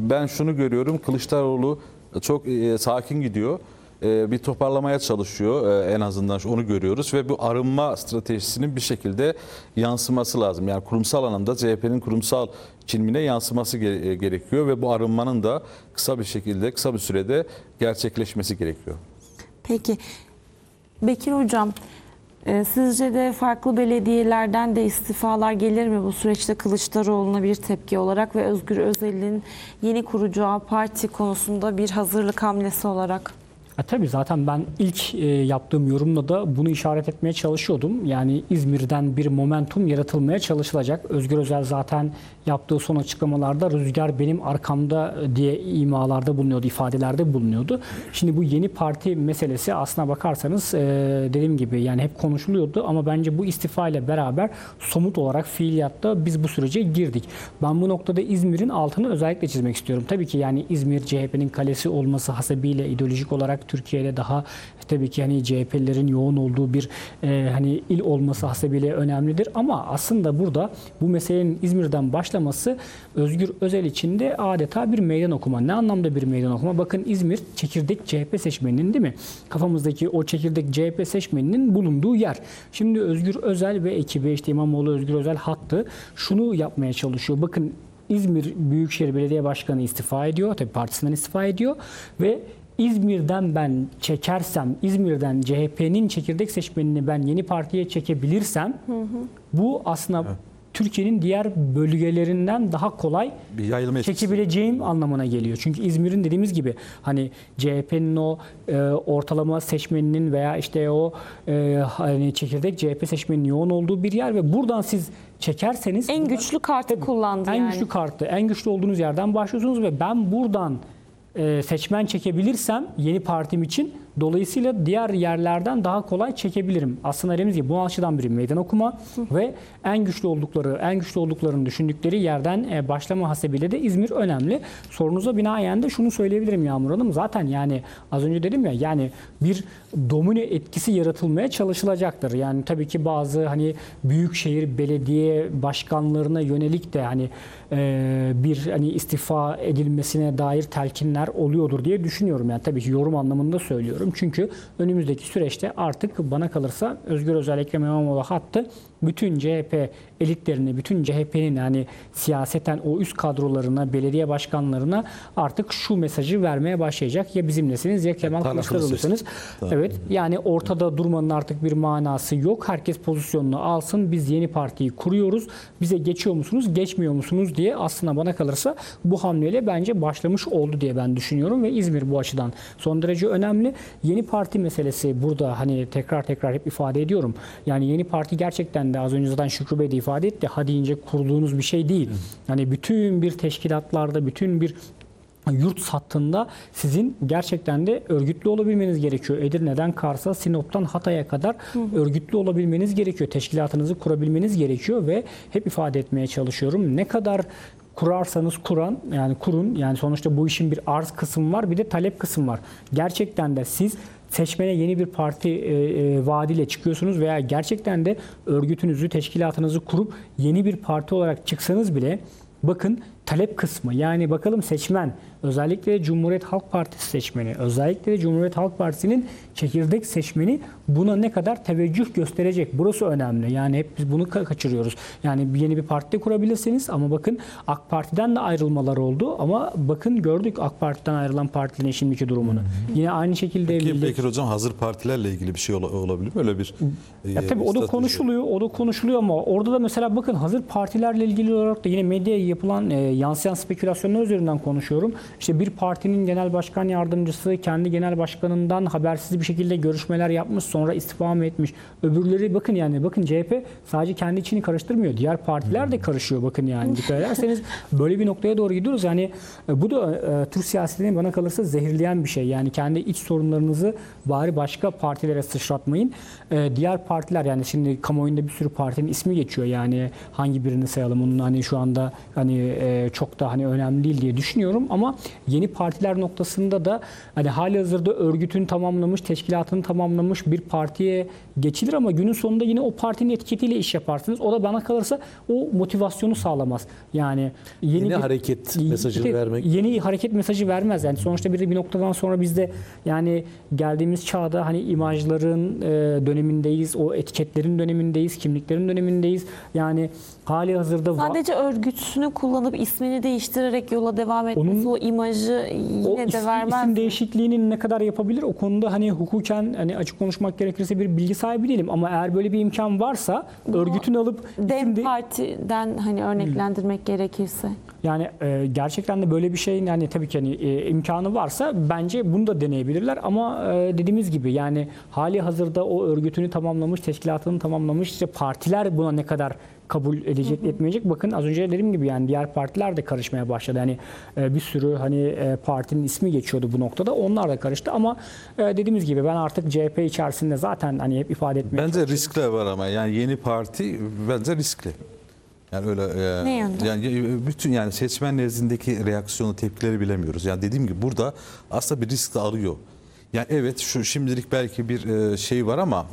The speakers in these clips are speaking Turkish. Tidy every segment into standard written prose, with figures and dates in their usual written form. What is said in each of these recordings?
ben şunu görüyorum, Kılıçdaroğlu çok sakin gidiyor. Bir toparlamaya çalışıyor, en azından onu görüyoruz ve bu arınma stratejisinin bir şekilde yansıması lazım. Yani kurumsal alanda CHP'nin kurumsal kimliğine yansıması gerekiyor ve bu arınmanın da kısa bir sürede gerçekleşmesi gerekiyor. Peki Bekir Hocam, sizce de farklı belediyelerden de istifalar gelir mi bu süreçte Kılıçdaroğlu'na bir tepki olarak ve Özgür Özel'in yeni kuracağı parti konusunda bir hazırlık hamlesi olarak? Tabii zaten ben ilk yaptığım yorumla da bunu işaret etmeye çalışıyordum. Yani İzmir'den bir momentum yaratılmaya çalışılacak. Özgür Özel zaten yaptığı son açıklamalarda rüzgar benim arkamda diye imalarda bulunuyordu, ifadelerde bulunuyordu. Şimdi bu yeni parti meselesi aslına bakarsanız dediğim gibi yani hep konuşuluyordu ama bence bu istifa ile beraber somut olarak fiiliyatta biz bu sürece girdik. Ben bu noktada İzmir'in altını özellikle çizmek istiyorum. Tabii ki yani İzmir CHP'nin kalesi olması hasebiyle ideolojik olarak Türkiye'de daha tabii ki hani CHP'lilerin yoğun olduğu bir hani il olması hasebiyle önemlidir ama aslında burada bu meselenin İzmir'den başlaması Özgür Özel için de adeta bir meydan okuma. Ne anlamda bir meydan okuma? Bakın İzmir çekirdek CHP seçmeninin değil mi? Kafamızdaki o çekirdek CHP seçmeninin bulunduğu yer. Şimdi Özgür Özel ve ekibi işte İmamoğlu Özgür Özel hattı şunu yapmaya çalışıyor. Bakın İzmir Büyükşehir Belediye Başkanı istifa ediyor. Tabii partisinden istifa ediyor ve İzmir'den ben çekersem, İzmir'den CHP'nin çekirdek seçmenini ben yeni partiye çekebilirsem bu aslında Türkiye'nin diğer bölgelerinden daha kolay çekebileceğim anlamına geliyor. Çünkü İzmir'in dediğimiz gibi hani CHP'nin o ortalama seçmeninin veya işte o hani çekirdek CHP seçmeninin yoğun olduğu bir yer ve buradan siz çekerseniz En güçlü kartı kullandı yani. En güçlü kartı, en güçlü olduğunuz yerden başlıyorsunuz ve ben buradan seçmen çekebilirsem yeni partim için dolayısıyla diğer yerlerden daha kolay çekebilirim. Aslında dediğimiz gibi bu açıdan bir meydan okuma ve en güçlü olduklarını düşündükleri yerden başlama hasebiyle de İzmir önemli. Sorunuza binaen de şunu söyleyebilirim Yağmur Hanım. Zaten yani az önce dedim ya yani bir domine etkisi yaratılmaya çalışılacaktır. Yani tabii ki bazı hani büyükşehir belediye başkanlarına yönelik de hani bir hani istifa edilmesine dair telkinler oluyordur diye düşünüyorum. Yani tabii ki yorum anlamında söylüyorum. Çünkü önümüzdeki süreçte artık bana kalırsa Özgür Özel, Ekrem İmamoğlu hattı bütün CHP elitlerini, bütün CHP'nin yani siyaseten o üst kadrolarına, belediye başkanlarına artık şu mesajı vermeye başlayacak. Ya bizimlesiniz ya Kemal Kılıçdaroğlu'sunuz. Evet yani ortada durmanın artık bir manası yok. Herkes pozisyonunu alsın. Biz yeni partiyi kuruyoruz. Bize geçiyor musunuz, geçmiyor musunuz diye aslında bana kalırsa bu hamleyle bence başlamış oldu diye ben düşünüyorum ve İzmir bu açıdan son derece önemli. Yeni parti meselesi burada hani tekrar hep ifade ediyorum. Yani yeni parti gerçekten de az önce zaten Şükrü Bey de ifade etti. Ha deyince kurduğunuz bir şey değil. Yani bütün bir teşkilatlarda, bütün bir yurt hattında sizin gerçekten de örgütlü olabilmeniz gerekiyor. Edirne'den Kars'a, Sinop'tan Hatay'a kadar örgütlü olabilmeniz gerekiyor. Teşkilatınızı kurabilmeniz gerekiyor ve hep ifade etmeye çalışıyorum. Ne kadar kurarsanız kurun. Yani sonuçta bu işin bir arz kısmı var, bir de talep kısmı var. Gerçekten de siz seçmene yeni bir parti vaadiyle çıkıyorsunuz veya gerçekten de örgütünüzü, teşkilatınızı kurup yeni bir parti olarak çıksanız bile bakın talep kısmı yani bakalım seçmen özellikle Cumhuriyet Halk Partisi seçmeni, özellikle Cumhuriyet Halk Partisi'nin çekirdek seçmeni buna ne kadar teveccüh gösterecek? Burası önemli. Yani hep biz bunu kaçırıyoruz. Yani yeni bir parti kurabilirsiniz ama bakın AK Parti'den de ayrılmalar oldu ama bakın gördük AK Parti'den ayrılan partilerin şimdiki durumunu. Yine aynı şekilde Peki Bekir Hocam hazır partilerle ilgili bir şey olabilir mi? Öyle bir tabii o da konuşuluyor ama orada da mesela bakın hazır partilerle ilgili olarak da yine medyaya yapılan yansıyan spekülasyonlar üzerinden konuşuyorum. İşte bir partinin genel başkan yardımcısı kendi genel başkanından habersiz bir şekilde görüşmeler yapmış, sonra istifa mı etmiş. Öbürleri bakın CHP sadece kendi içini karıştırmıyor. Diğer partiler de karışıyor bakın yani. Dikkat ederseniz böyle bir noktaya doğru gidiyoruz. Yani bu da Türk siyasetini bana kalırsa zehirleyen bir şey. Yani kendi iç sorunlarınızı bari başka partilere sıçratmayın. Diğer partiler yani şimdi kamuoyunda bir sürü partinin ismi geçiyor. Yani hangi birini sayalım onun hani şu anda hani çok da hani önemli değil diye düşünüyorum ama yeni partiler noktasında da hani halihazırda örgütün tamamlamış, teşkilatını tamamlamış bir partiye geçilir ama günün sonunda yine o partinin etiketiyle iş yaparsınız. O da bana kalırsa o motivasyonu sağlamaz. Yani Yeni hareket mesajını vermek. Yeni hareket mesajı vermez. Yani sonuçta bir noktadan sonra biz de yani geldiğimiz çağda hani imajların dönemindeyiz, o etiketlerin dönemindeyiz, kimliklerin dönemindeyiz. Yani hali hazırda Sadece örgütünü kullanıp ismini değiştirerek yola devam etmesi o imajı yine de vermez. isim değişikliğini ne kadar yapabilir? O konuda hani hukuken hani açık konuşmak gerekirse bir bilgi sahibi değilim ama eğer böyle bir imkan varsa örgütünü alıp Dem Parti'den hani örneklendirmek gerekirse. yani gerçekten de böyle bir şeyin yani tabii ki hani imkanı varsa bence bunu da deneyebilirler ama dediğimiz gibi yani hali hazırda o örgütünü tamamlamış, teşkilatını tamamlamış işte partiler buna ne kadar kabul edecek etmeyecek. Bakın az önce dediğim gibi yani diğer partiler de karışmaya başladı. Yani bir sürü hani partinin ismi geçiyordu bu noktada. Onlar da karıştı ama dediğimiz gibi ben artık CHP içerisinde zaten hani hep ifade etmeye Bence riskli var ama yani yeni parti bence riskli. Yani öyle Ne yönde? yani bütün yani seçmen nezdindeki reaksiyonu, tepkileri bilemiyoruz. Yani dediğim gibi burada aslında bir risk de arıyor. Yani evet şu şimdilik belki bir şey var ama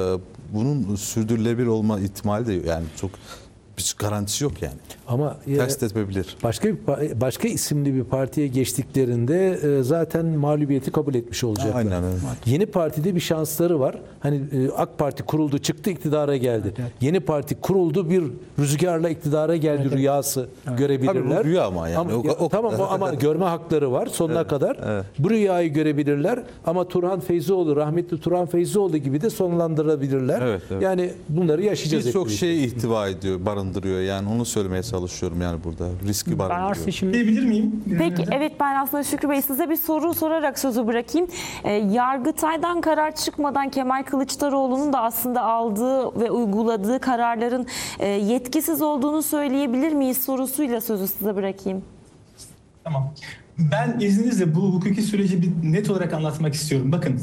bunun sürdürülebilir olma ihtimali de yani çok bir garantisi yok yani. Ama Ters de edebilir. başka isimli bir partiye geçtiklerinde zaten mağlubiyeti kabul etmiş olacaklar. Aynen öyle. Yeni partide bir şansları var. Hani AK Parti kuruldu, çıktı, iktidara geldi. Evet. Yeni parti kuruldu, bir rüzgarla iktidara geldi rüyası görebilirler. Tabii bu rüya ama yani. Tamam ama görme hakları var sonuna kadar. evet. Bu rüyayı görebilirler ama Turhan Feyzioğlu, rahmetli Turhan Feyzioğlu gibi de sonlandırabilirler. Evet, evet. Yani bunları yaşayacağız. Birçok hep birlikte. şey ihtiva ediyor, barındırıyor yani onu söylemeye çalışıyorum yani burada. Riski ben barındırıyor. arsa şimdi Diyebilir miyim? Peki evet ben aslında Şükrü Bey size bir soru sorarak sözü bırakayım. Yargıtay'dan karar çıkmadan Kemal Kılıçdaroğlu'nun da aslında aldığı ve uyguladığı kararların yetkisiz olduğunu söyleyebilir miyiz sorusuyla sözü size bırakayım. Tamam. Ben izninizle bu hukuki süreci bir net olarak anlatmak istiyorum. Bakın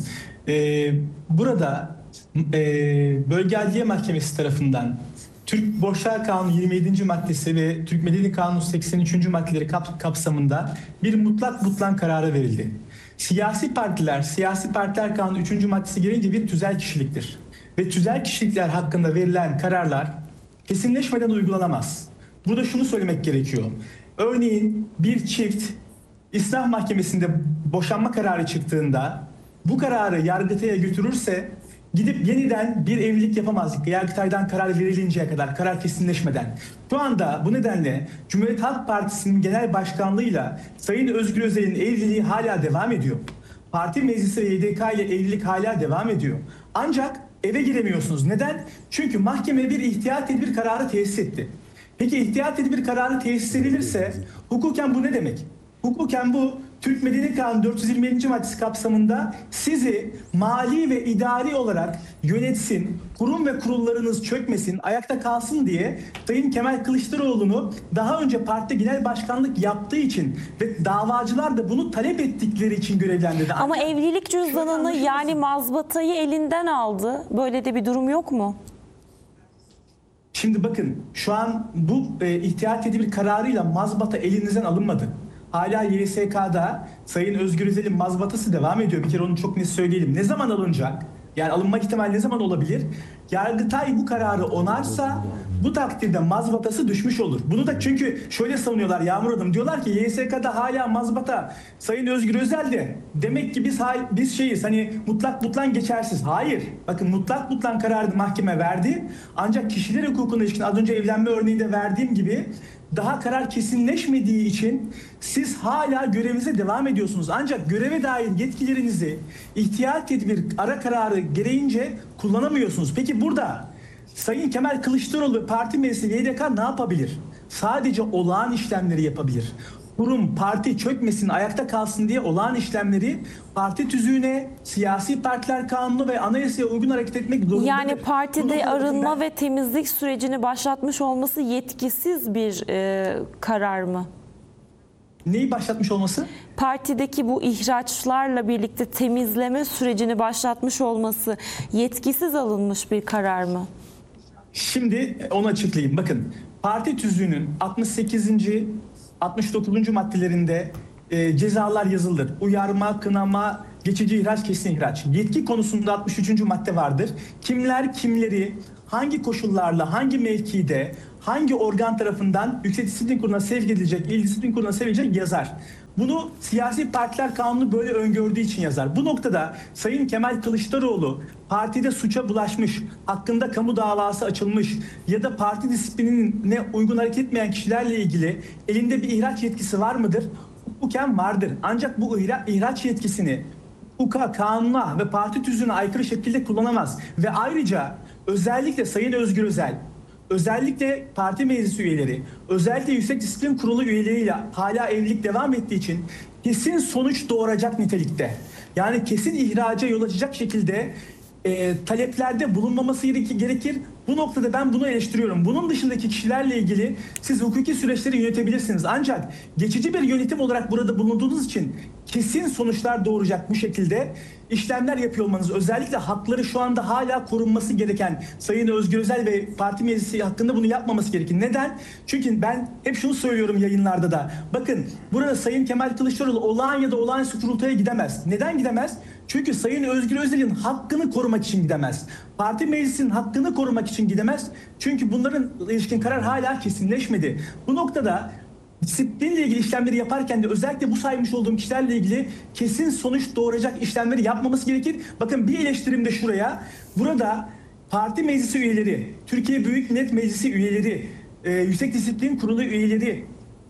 burada Bölge Adliye Mahkemesi tarafından Türk Borçlar Kanunu 27. maddesi ve Türk Medeni Kanunu 83. maddeleri kapsamında bir mutlak butlan kararı verildi. Siyasi partiler Kanunu 3. maddesi gereğince bir tüzel kişiliktir. Ve tüzel kişilikler hakkında verilen kararlar kesinleşmeden uygulanamaz. Burada şunu söylemek gerekiyor. Örneğin bir çift İslah Mahkemesi'nde boşanma kararı çıktığında bu kararı Yargıtay'a götürürse gidip yeniden bir evlilik yapamaz. Yargıtay'dan karar verilinceye kadar, karar kesinleşmeden. Şu anda bu nedenle Cumhuriyet Halk Partisi'nin genel başkanlığıyla Sayın Özgür Özel'in evliliği hala devam ediyor. Parti meclisi ve YDK ile evlilik hala devam ediyor. Ancak eve giremiyorsunuz. Neden? Çünkü mahkeme bir ihtiyat tedbir kararı tesis etti. Peki ihtiyat tedbir kararı tesis edilirse hukuken bu ne demek? Hukuken bu Türk Medeni Kanunu 420. maddesi kapsamında sizi mali ve idari olarak yönetsin, kurum ve kurullarınız çökmesin, ayakta kalsın diye Sayın Kemal Kılıçdaroğlu'nu daha önce parti genel başkanlık yaptığı için ve davacılar da bunu talep ettikleri için görevlendirdi. Ama evlilik cüzdanını yani mazbatayı elinden aldı. Böyle de bir durum yok mu? Şimdi bakın şu an bu ihtiyat tedbir kararıyla mazbata elinizden alınmadı. Hala YSK'da Sayın Özgür Özel'in mazbatası devam ediyor. Bir kere onu çok net söyleyelim. Ne zaman alınacak? Yani alınma ihtimali ne zaman olabilir? Yargıtay bu kararı onarsa bu takdirde mazbatası düşmüş olur. Bunu da çünkü şöyle savunuyorlar Yağmur Hanım. Diyorlar ki YSK'da hala mazbata Sayın Özgür Özel'de. Demek ki biz şeyiz hani mutlak butlan geçersiz. Hayır. Bakın mutlak butlan kararını mahkeme verdi. Ancak kişiler hukukuna ilişkin az önce evlenme örneğinde verdiğim gibi daha karar kesinleşmediği için siz hala görevinize devam ediyorsunuz. Ancak göreve dair yetkilerinizi ihtiyat tedbir ara kararı gereğince kullanamıyorsunuz. Peki burada Sayın Kemal Kılıçdaroğlu parti meclisi YDK ne yapabilir? Sadece olağan işlemleri yapabilir. Kurum, parti çökmesin, ayakta kalsın diye olağan işlemleri parti tüzüğüne, siyasi partiler kanunu ve anayasaya uygun hareket etmek zorundadır. Yani partide Bunun arınma ben- ve temizlik sürecini başlatmış olması yetkisiz bir karar mı? Neyi başlatmış olması? Partideki bu ihraçlarla birlikte temizleme sürecini başlatmış olması yetkisiz alınmış bir karar mı? Şimdi onu açıklayayım. Bakın parti tüzüğünün 68. 69. maddelerinde cezalar yazılır. Uyarma, kınama, geçici ihraç, kesin ihraç. Yetki konusunda 63. madde vardır. Kimler kimleri hangi koşullarla, hangi mevkide, hangi organ tarafından Yüksek Disiplin Kurulu'na sevk edilecek, İl Disiplin Kurulu'na sevk edilecek yazar. Bunu siyasi partiler kanunu böyle öngördüğü için yazar. Bu noktada Sayın Kemal Kılıçdaroğlu partide suça bulaşmış, hakkında kamu davası açılmış ya da parti disiplinine uygun hareket etmeyen kişilerle ilgili elinde bir ihraç yetkisi var mıdır? Hukuken vardır. Ancak bu ihraç yetkisini hukuka, kanuna ve parti tüzüğüne aykırı şekilde kullanamaz. Ve ayrıca özellikle Sayın Özgür Özel, özellikle parti meclisi üyeleri, özellikle Yüksek Disiplin Kurulu üyeleriyle hala evlilik devam ettiği için kesin sonuç doğuracak nitelikte. Yani kesin ihraca yol açacak şekilde taleplerde bulunmaması gerekir. Bu noktada ben bunu eleştiriyorum. Bunun dışındaki kişilerle ilgili siz hukuki süreçleri yönetebilirsiniz. Ancak geçici bir yönetim olarak burada bulunduğunuz için kesin sonuçlar doğuracak bu şekilde işlemler yapıyor olmanız, özellikle hakları şu anda hala korunması gereken Sayın Özgür Özel ve parti meclisi hakkında bunu yapmaması gerekir. Neden? Çünkü ben hep şunu söylüyorum yayınlarda da. Bakın burada Sayın Kemal Kılıçdaroğlu olağan ya da olağanüstü kurultaya gidemez. Neden gidemez? Çünkü Sayın Özgür Özel'in hakkını korumak için gidemez. Parti meclisinin hakkını korumak için gidemez. Çünkü bunların ilişkin karar hala kesinleşmedi. Bu noktada disiplinle ilgili işlemleri yaparken de özellikle bu saymış olduğum kişilerle ilgili kesin sonuç doğuracak işlemleri yapmaması gerekir. Bakın bir eleştirim de şuraya. Burada parti meclisi üyeleri, Türkiye Büyük Millet Meclisi üyeleri, Yüksek Disiplin Kurulu üyeleri,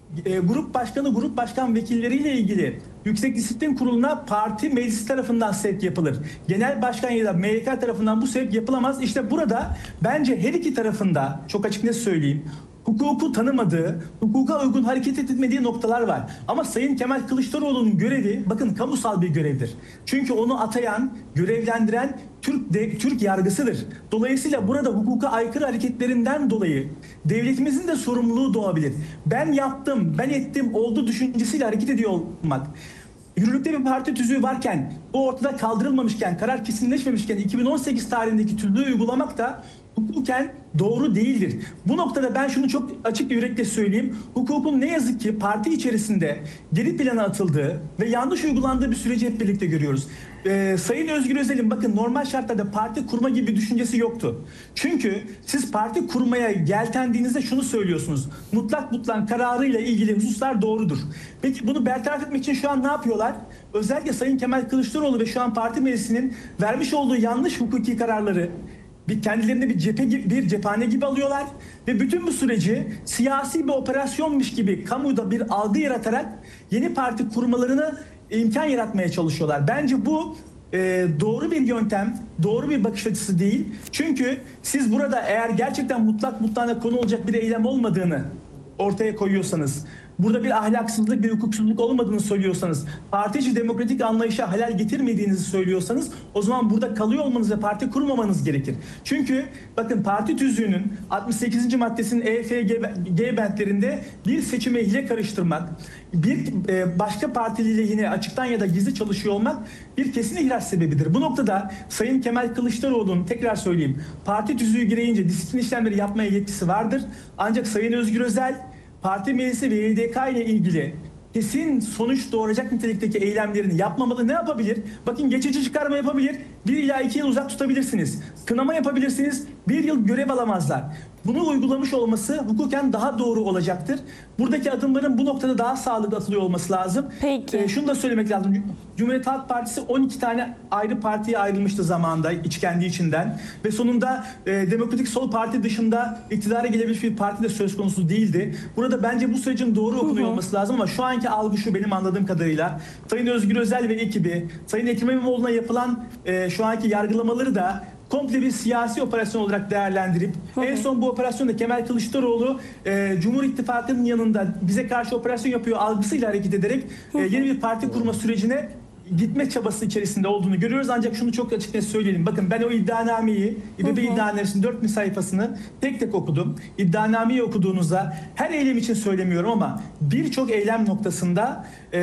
grup başkanı, grup başkan vekilleriyle ilgili Yüksek Disiplin Kurulu'na parti meclisi tarafından sevk yapılır. Genel başkan ya da MYK tarafından bu sevk yapılamaz. İşte burada bence her iki tarafında, çok açık net söyleyeyim, hukuku tanımadığı, hukuka uygun hareket etmediği noktalar var. Ama Sayın Kemal Kılıçdaroğlu'nun görevi, bakın kamusal bir görevdir. Çünkü onu atayan, görevlendiren Türk yargısıdır. Dolayısıyla burada hukuka aykırı hareketlerinden dolayı devletimizin de sorumluluğu doğabilir. Ben yaptım, ben ettim, oldu düşüncesiyle hareket ediyor olmak. Yürürlükte bir parti tüzüğü varken, bu ortada kaldırılmamışken, karar kesinleşmemişken 2018 tarihindeki tüzüğü uygulamak da hukuken doğru değildir. Bu noktada ben şunu çok açık bir yürekle söyleyeyim. Hukukun ne yazık ki parti içerisinde geri plana atıldığı ve yanlış uygulandığı bir süreci hep birlikte görüyoruz. Sayın Özgür Özel'in bakın normal şartlarda parti kurma gibi bir düşüncesi yoktu. Çünkü siz parti kurmaya yeltendiğinizde şunu söylüyorsunuz. Mutlak kararıyla ilgili hususlar doğrudur. Peki bunu bertaraf etmek için şu an ne yapıyorlar? Özellikle Sayın Kemal Kılıçdaroğlu ve şu an parti meclisinin vermiş olduğu yanlış hukuki kararları kendilerine bir cephane gibi alıyorlar ve bütün bu süreci siyasi bir operasyonmuş gibi kamuda bir algı yaratarak yeni parti kurmalarını imkan yaratmaya çalışıyorlar. Bence bu doğru bir yöntem, doğru bir bakış açısı değil. Çünkü siz burada eğer gerçekten mutlaka konu olacak bir eylem olmadığını ortaya koyuyorsanız, burada bir ahlaksızlık, bir hukuksuzluk olmadığını söylüyorsanız, parti içi demokratik anlayışa halel getirmediğinizi söylüyorsanız o zaman burada kalıyor olmanız ve parti kurmamanız gerekir. Çünkü bakın parti tüzüğünün 68. maddesinin E, F, G bentlerinde bir seçime hile karıştırmak, bir başka partili lehine açıktan ya da gizli çalışıyor olmak bir kesin ihraç sebebidir. Bu noktada Sayın Kemal Kılıçdaroğlu'nun tekrar söyleyeyim, parti tüzüğü gereğince disiplin işlemleri yapmaya yetkisi vardır. Ancak Sayın Özgür Özel parti meclisi ve YDK ile ilgili kesin sonuç doğuracak nitelikteki eylemlerini yapmamalı. Ne yapabilir? Bakın geçici çıkarma yapabilir. 1 ila 2 yıl uzak tutabilirsiniz. Kınama yapabilirsiniz. 1 yıl görev alamazlar. Bunu uygulamış olması hukuken daha doğru olacaktır. Buradaki adımların bu noktada daha sağlıklı atılıyor olması lazım. Peki. Şunu da söylemek lazım. Cumhuriyet Halk Partisi 12 tane ayrı partiye ayrılmıştı zamanında kendi içinden. Ve sonunda Demokratik Sol Parti dışında iktidara gelebilmiş bir parti de söz konusu değildi. Burada bence bu sürecin doğru okunuyor olması lazım ama şu anki algı şu benim anladığım kadarıyla. Sayın Özgür Özel ve ekibi, Sayın Ekrem İmamoğlu'na yapılan şu anki yargılamaları da komple bir siyasi operasyon olarak değerlendirip en son bu operasyonda Kemal Kılıçdaroğlu Cumhur İttifakı'nın yanında bize karşı operasyon yapıyor algısıyla hareket ederek yeni bir parti kurma sürecine gitme çabası içerisinde olduğunu görüyoruz. Ancak şunu çok açıkça söyleyelim. Bakın ben o iddianameyi, İBB iddianamesinin 4000 sayfasını tek tek okudum. İddianameyi okuduğunuzda her eylem için söylemiyorum ama birçok eylem noktasında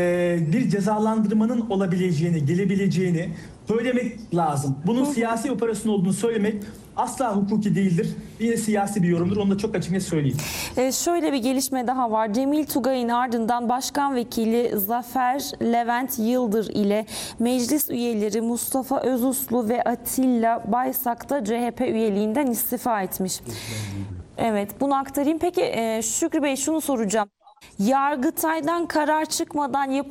bir cezalandırmanın olabileceğini, gelebileceğini söylemek lazım. Bunun siyasi operasyon olduğunu söylemek asla hukuki değildir. Yine siyasi bir yorumdur. Onu da çok açık net söyleyeyim. Şöyle bir gelişme daha var. Cemil Tugay'ın ardından Başkan Vekili Zafer Levent Yıldır ile meclis üyeleri Mustafa Özuslu ve Atilla Baysak da CHP üyeliğinden istifa etmiş. Evet, bunu aktarayım. Peki Şükrü Bey, şunu soracağım. Yargıtay'dan karar çıkmadan